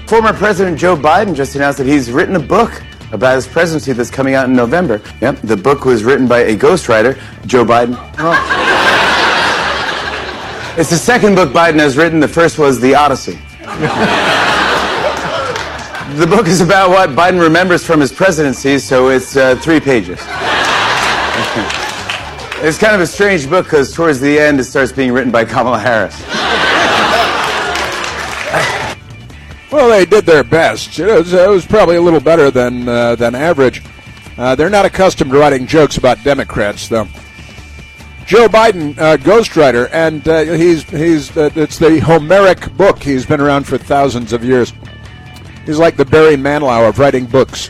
Former President Joe Biden just announced that he's written a book about his presidency that's coming out in November. Yep, the book was written by a ghostwriter, Joe Biden. Oh. It's the second book Biden has written. The first was The Odyssey. The book is about what Biden remembers from his presidency, so it's 3 pages. It's kind of a strange book because towards the end it starts being written by Kamala Harris. Well, they did their best. It was probably a little better than average. They're not accustomed to writing jokes about Democrats, though. Joe Biden, ghostwriter, and it's the Homeric book. He's been around for thousands of years. He's like the Barry Manilow of writing books.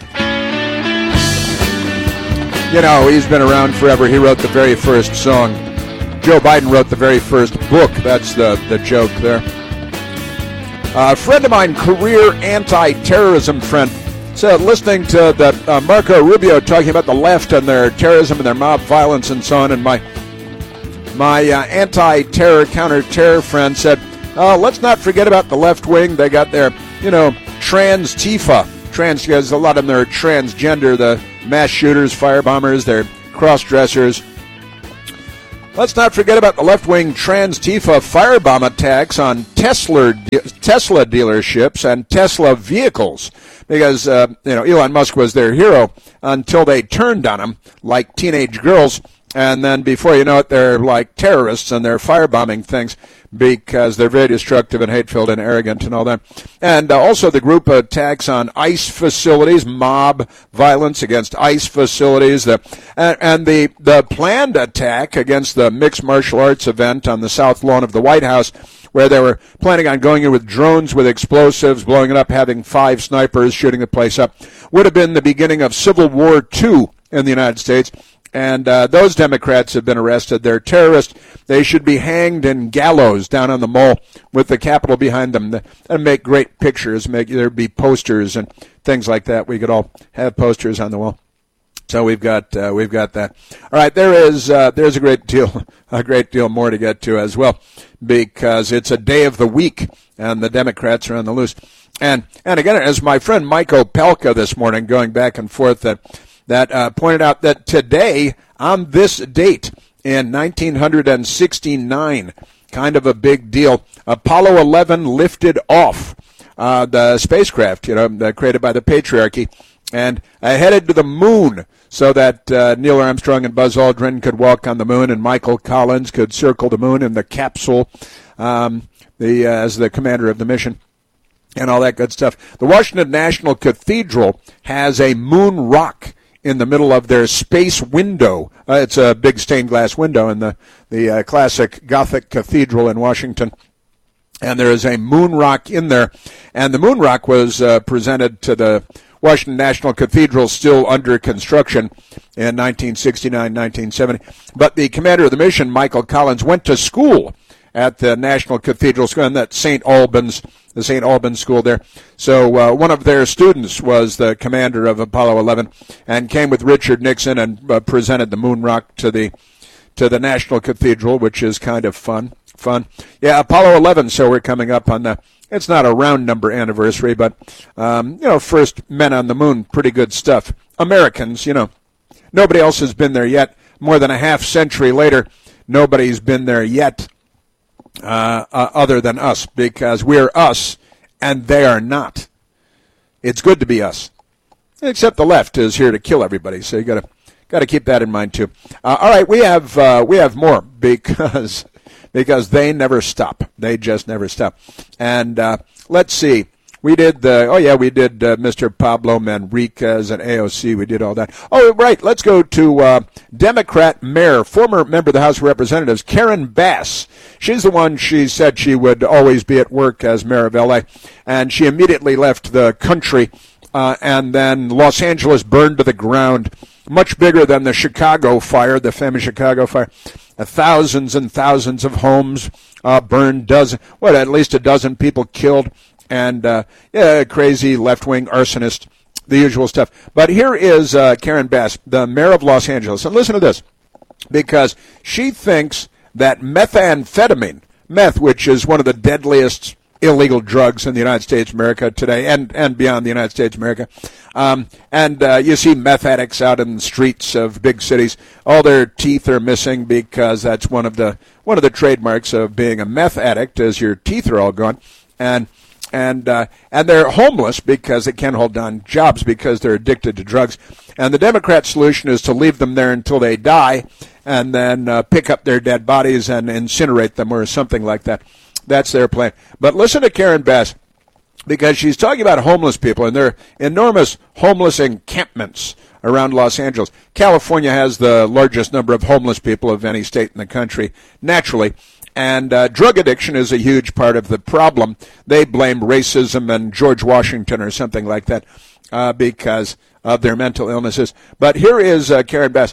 You know, he's been around forever. He wrote the very first song. Joe Biden wrote the very first book. That's the joke there. A friend of mine, career anti-terrorism friend, said listening to that Marco Rubio talking about the left and their terrorism and their mob violence and so on, and my anti-terror, counter-terror friend said, let's not forget about the left wing. They got their, trans-Tifa. Because a lot of them are transgender, the mass shooters, firebombers, they're cross-dressers. Let's not forget about the left-wing trans-Tifa firebomb attacks on Tesla dealerships and Tesla vehicles. Because, Elon Musk was their hero until they turned on him like teenage girls. And then before you know it, they're like terrorists and they're firebombing things because they're very destructive and hate-filled and arrogant and all that. And also the group attacks on ICE facilities, mob violence against ICE facilities, and the planned attack against the mixed martial arts event on the south lawn of the White House, where they were planning on going in with drones with explosives, blowing it up, having 5 snipers shooting the place up, would have been the beginning of Civil War II in the United States. And those Democrats have been arrested. They're terrorists. They should be hanged in gallows down on the mall with the Capitol behind them and make great pictures. There'd be posters and things like that. We could all have posters on the wall. So we've got that. All right, there's a great deal more to get to as well, because it's a day of the week and the Democrats are on the loose. And again, as my friend Mike Opelka this morning, going back and forth, that pointed out that today, on this date in 1969, kind of a big deal, Apollo 11 lifted off the spacecraft, created by the patriarchy, and headed to the moon so that Neil Armstrong and Buzz Aldrin could walk on the moon and Michael Collins could circle the moon in the capsule as the commander of the mission. And all that good stuff. The Washington National Cathedral has a moon rock in the middle of their space window. It's a big stained glass window in the classic Gothic cathedral in Washington. And there is a moon rock in there. And the moon rock was presented to the Washington National Cathedral, still under construction, in 1969, 1970. But the commander of the mission, Michael Collins, went to school at the National Cathedral School, and that's the St. Albans School there. So one of their students was the commander of Apollo 11 and came with Richard Nixon and presented the moon rock to the National Cathedral, which is kind of fun. Yeah, Apollo 11, so we're coming up on it's not a round number anniversary, but, first men on the moon, pretty good stuff. Americans, nobody else has been there yet. More than a half century later, nobody's been there yet. Other than us, because we're us and they are not. It's good to be us, except the left is here to kill everybody. So you got to keep that in mind too. All right, we have more because they never stop. They just never stop. And let's see. We did Mr. Pablo Manriquez and AOC. We did all that. Oh, right. Let's go to Democrat mayor, former member of the House of Representatives, Karen Bass. She's the one, she said she would always be at work as mayor of L.A., and she immediately left the country, and then Los Angeles burned to the ground, much bigger than the Chicago fire, the famous Chicago fire. Thousands and thousands of homes burned, at least a dozen people killed. And, crazy left-wing arsonist, the usual stuff. But here is Karen Bass, the mayor of Los Angeles. And listen to this, because she thinks that methamphetamine, meth, which is one of the deadliest illegal drugs in the United States of America today and beyond the United States of America. You see meth addicts out in the streets of big cities. All their teeth are missing because that's one of the trademarks of being a meth addict, is your teeth are all gone. And they're homeless because they can't hold down jobs because they're addicted to drugs. And the Democrat solution is to leave them there until they die and then pick up their dead bodies and incinerate them or something like that. That's their plan. But listen to Karen Bass, because she's talking about homeless people, and there are enormous homeless encampments around Los Angeles. California has the largest number of homeless people of any state in the country, naturally. And drug addiction is a huge part of the problem. They blame racism and George Washington or something like that because of their mental illnesses. But here is Karen Bass.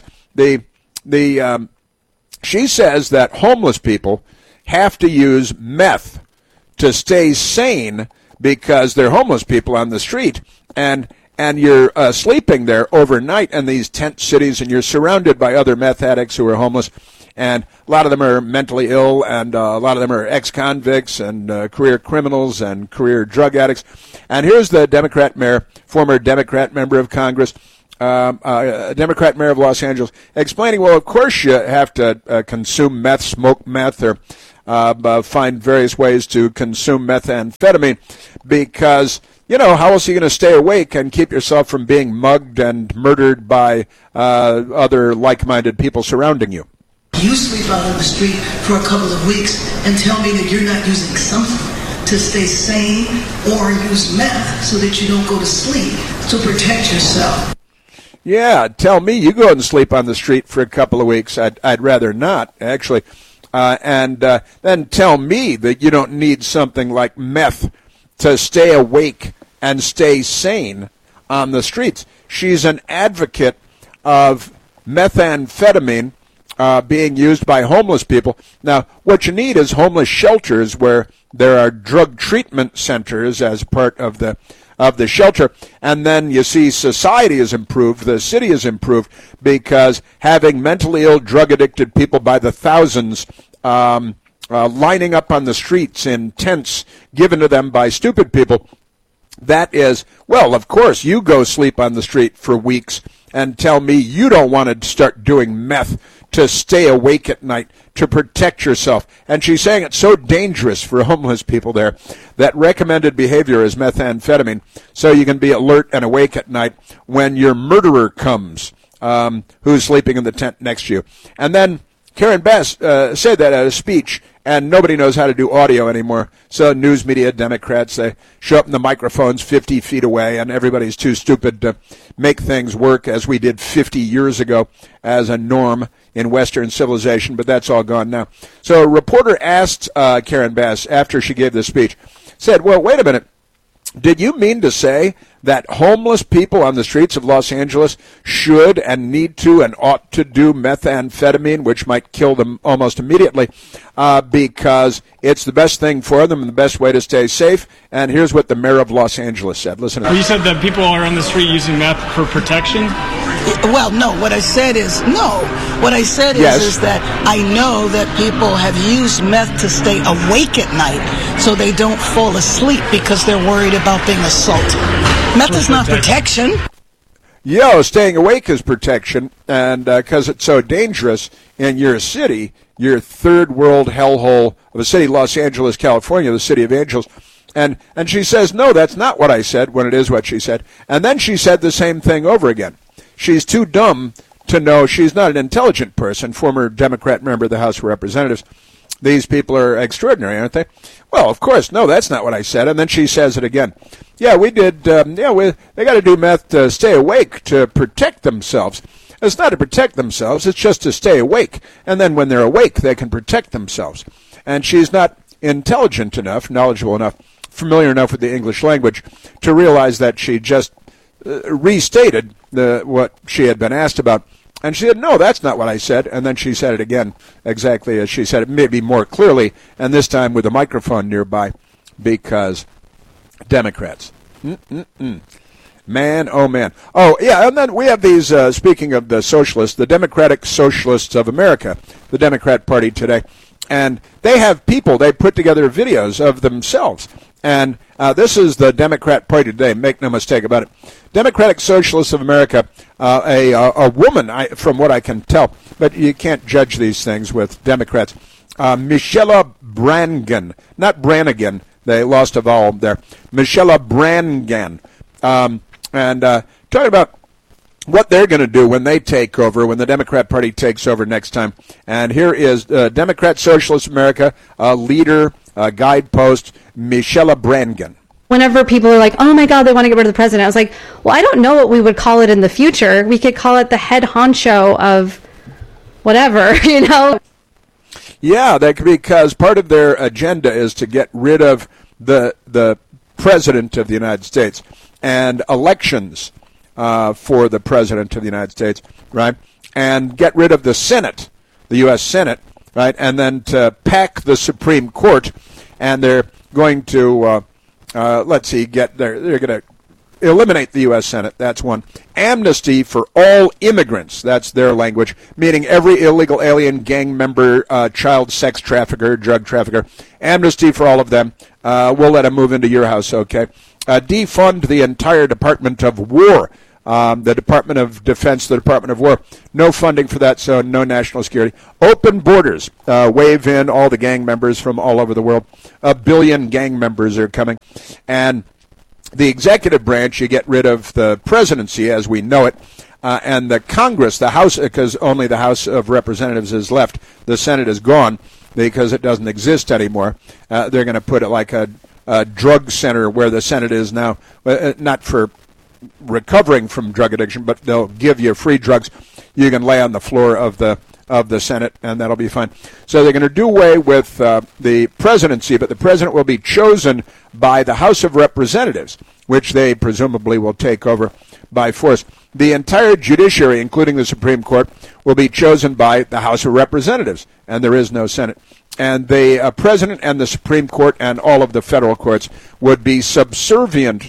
She says that homeless people have to use meth to stay sane because they're homeless people on the street. And you're sleeping there overnight in these tent cities, and you're surrounded by other meth addicts who are homeless. And a lot of them are mentally ill, and a lot of them are ex-convicts and career criminals and career drug addicts. And here's the Democrat mayor, former Democrat member of Congress, Democrat mayor of Los Angeles, explaining, well, of course you have to consume meth, smoke meth, or find various ways to consume methamphetamine because, how else are you going to stay awake and keep yourself from being mugged and murdered by other like-minded people surrounding you? You sleep out on the street for a couple of weeks and tell me that you're not using something to stay sane or use meth so that you don't go to sleep to protect yourself. Yeah, tell me you go and sleep on the street for a couple of weeks. I'd rather not, actually. And then tell me that you don't need something like meth to stay awake and stay sane on the streets. She's an advocate of methamphetamine being used by homeless people. Now, what you need is homeless shelters where there are drug treatment centers as part of the shelter. And then you see society has improved, the city has improved, because having mentally ill, drug-addicted people by the thousands lining up on the streets in tents given to them by stupid people, that is, well, of course, you go sleep on the street for weeks and tell me you don't want to start doing meth to stay awake at night, to protect yourself. And she's saying it's so dangerous for homeless people there that recommended behavior is methamphetamine, so you can be alert and awake at night when your murderer comes, who's sleeping in the tent next to you. And then Karen Bass said that at a speech, and nobody knows how to do audio anymore. So news media, Democrats, they show up in the microphones 50 feet away, and everybody's too stupid to make things work as we did 50 years ago as a norm in Western civilization, but that's all gone now. So a reporter asked Karen Bass after she gave this speech, said, well, wait a minute. Did you mean to say that homeless people on the streets of Los Angeles should and need to and ought to do methamphetamine, which might kill them almost immediately, because it's the best thing for them and the best way to stay safe? And here's what the mayor of Los Angeles said. Listen to this. You said that people are on the street using meth for protection? Well, no. What I said is no. What I said is that I know that people have used meth to stay awake at night so they don't fall asleep because they're worried about being assaulted. Meth is not protection. Staying awake is protection, and because it's so dangerous in your city, your third world hellhole of a city, Los Angeles, California, the city of angels. And she says, no, that's not what I said, when it is what she said. And then she said the same thing over again. She's too dumb to know. She's not an intelligent person, former Democrat member of the House of Representatives. These people are extraordinary, aren't they? Well, of course, no, that's not what I said. And then she says it again. Yeah, we did, they got to do meth to stay awake, to protect themselves. It's not to protect themselves, it's just to stay awake. And then when they're awake, they can protect themselves. And she's not intelligent enough, knowledgeable enough, familiar enough with the English language to realize that she just restated what she had been asked about. And she said, no, that's not what I said. And then she said it again, exactly as she said it, maybe more clearly, and this time with a microphone nearby, because Democrats. Man, oh man. Oh, yeah, and then we have these, speaking of the socialists, the Democratic Socialists of America, the Democrat Party today. And they have people, they put together videos of themselves. And this is the Democrat Party today, make no mistake about it. Democratic Socialists of America, a woman, from what I can tell, but you can't judge these things with Democrats, Michelle Brannigan, not Brannigan, they lost a vowel there, Michelle Brannigan, and talking about what they're going to do when they take over, when the Democrat Party takes over next time. And here is Democrat Socialist America leader, guidepost, Michelle Brannigan. Whenever people are like, oh my God, they want to get rid of the president, I was like, well, I don't know what we would call it in the future. We could call it the head honcho of whatever, you know? Yeah, because part of their agenda is to get rid of the president of the United States and elections for the president of the United States, right? And get rid of the Senate, the U.S. Senate, right? And then to pack the Supreme Court, and they're going to, they're going to eliminate the U.S. Senate. That's one. Amnesty for all immigrants. That's their language, meaning every illegal alien, gang member, child sex trafficker, drug trafficker. Amnesty for all of them. We'll let them move into your house, okay? Defund the entire Department of War. The Department of Defense, the Department of War. No funding for that, so no national security. Open borders. Wave in all the gang members from all over the world. 1 billion gang members are coming. And the executive branch, you get rid of the presidency as we know it, and the Congress, the House, because only the House of Representatives is left. The Senate is gone because it doesn't exist anymore. They're going to put it like a drug center where the Senate is now, not for recovering from drug addiction, but they'll give you free drugs. You can lay on the floor of the Senate, and that'll be fine. So they're going to do away with the presidency, but the president will be chosen by the House of Representatives, which they presumably will take over by force. The entire judiciary, including the Supreme Court, will be chosen by the House of Representatives, and there is no Senate. And the president and the Supreme Court and all of the federal courts would be subordinate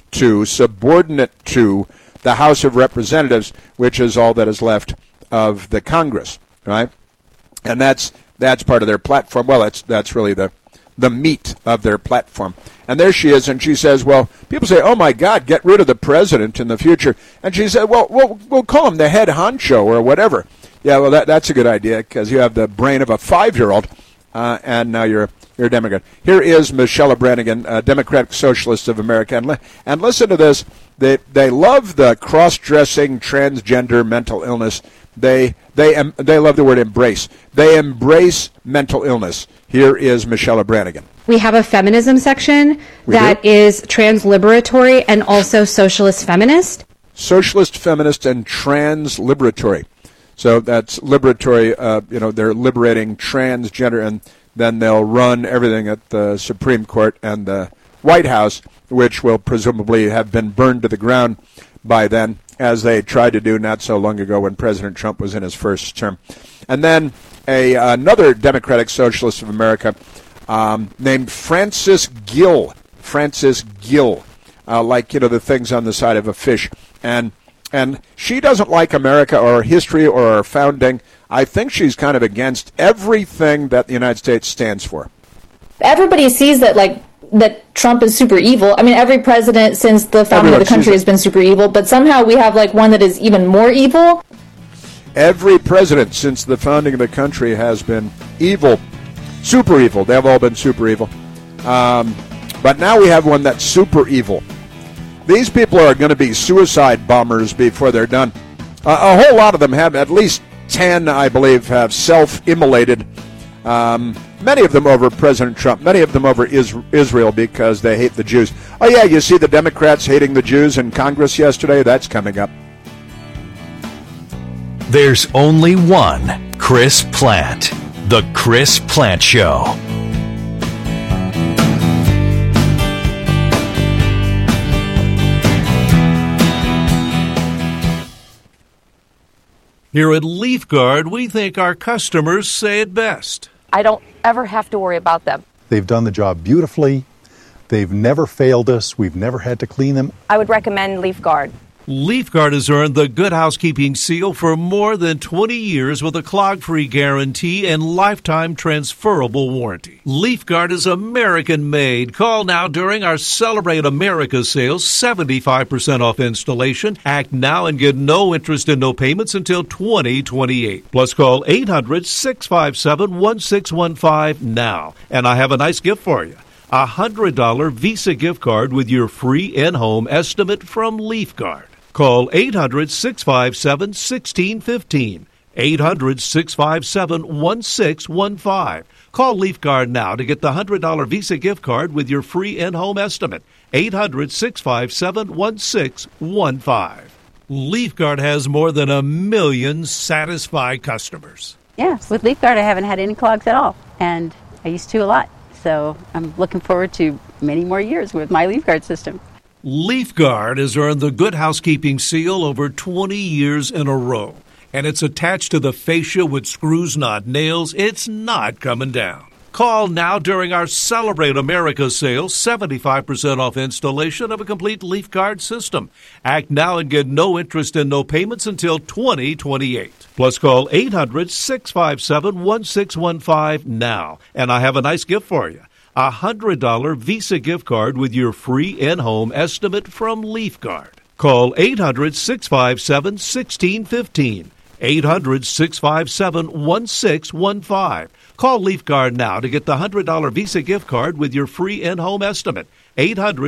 to the House of Representatives, which is all that is left of the Congress, right? And that's part of their platform. Well, that's really the meat of their platform. And there she is, and she says, well, people say, oh, my God, get rid of the president in the future. And she said, well, we'll call him the head honcho or whatever. Yeah, well, that's a good idea because you have the brain of a 5-year-old, and now you're a Democrat. Here is Michelle Brannigan, Democratic Socialist of America. And listen to this. They love the cross-dressing, transgender mental illness. They love the word embrace. They embrace mental illness. Here is Michelle Brannigan. We have a feminism section that is trans-liberatory and also socialist feminist. Socialist, feminist, and trans-liberatory. So that's liberatory, they're liberating transgender, and then they'll run everything at the Supreme Court and the White House, which will presumably have been burned to the ground by then, as they tried to do not so long ago when President Trump was in his first term. And then another Democratic Socialist of America named Frances Gill. Frances Gill, the things on the side of a fish. And she doesn't like America or our history or our founding. I think she's kind of against everything that the United States stands for. Everybody sees that Trump is super evil. I mean, every president since the founding of the country has been super evil, but somehow we have one that is even more evil. Every president since the founding of the country has been evil, super evil. They've all been super evil. But now we have one that's super evil. These people are going to be suicide bombers before they're done. A whole lot of them have, at least 10, I believe, have self-immolated. Many of them over President Trump, many of them over Israel because they hate the Jews. Oh, yeah, you see the Democrats hating the Jews in Congress yesterday? That's coming up. There's only one Chris Plante. The Chris Plante Show. Here at LeafGuard, we think our customers say it best. I don't ever have to worry about them. They've done the job beautifully. They've never failed us. We've never had to clean them. I would recommend LeafGuard. LeafGuard has earned the Good Housekeeping seal for more than 20 years with a clog-free guarantee and lifetime transferable warranty. LeafGuard is American-made. Call now during our Celebrate America sales, 75% off installation. Act now and get no interest and no payments until 2028. Plus call 800-657-1615 now. And I have a nice gift for you. A $100 Visa gift card with your free in-home estimate from LeafGuard. Call 800-657-1615. 800-657-1615. Call LeafGuard now to get the $100 Visa gift card with your free in-home estimate. 800-657-1615. LeafGuard has more than 1 million satisfied customers. Yeah, with LeafGuard I haven't had any clogs at all, and I used to a lot. So I'm looking forward to many more years with my LeafGuard system. LeafGuard has earned the Good Housekeeping seal over 20 years in a row. And it's attached to the fascia with screws, not nails. It's not coming down. Call now during our Celebrate America sale, 75% off installation of a complete LeafGuard system. Act now and get no interest and no payments until 2028. Plus call 800-657-1615 now. And I have a nice gift for you. A $100 Visa gift card with your free in-home estimate from LeafGuard. Call 800-657-1615. 800-657-1615. Call LeafGuard now to get the $100 Visa gift card with your free in-home estimate. 800